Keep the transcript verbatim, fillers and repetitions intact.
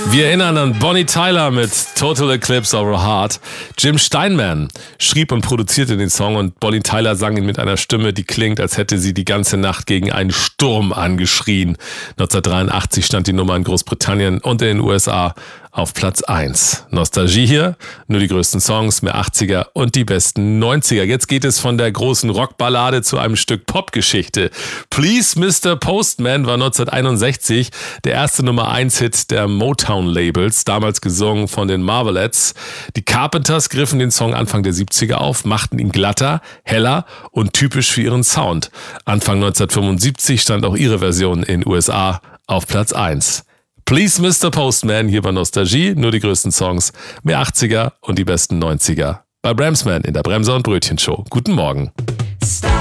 Wir erinnern an Bonnie Tyler mit Total Eclipse of Her Heart. Jim Steinman schrieb und produzierte den Song und Bonnie Tyler sang ihn mit einer Stimme, die klingt, als hätte sie die ganze Nacht gegen einen Sturm angeschrien. neunzehnhundertdreiundachtzig stand die Nummer in Großbritannien und in den U S A auf Platz eins. Nostalgie hier, nur die größten Songs, mehr achtziger und die besten neunziger. Jetzt geht es von der großen Rockballade zu einem Stück Popgeschichte. Please Mister Postman war neunzehnhunderteinundsechzig der erste Nummer eins Hit der Motown-Labels, damals gesungen von den Marvelettes. Die Carpenters griffen den Song Anfang der siebziger auf, machten ihn glatter, heller und typisch für ihren Sound. Anfang neunzehnhundertfünfundsiebzig stand auch ihre Version in den U S A auf Platz eins. Please Mister Postman, hier bei Nostalgie, nur die größten Songs, mehr achtziger und die besten neunziger. Bei Bramsman in der Bremser und Brötchen Show. Guten Morgen.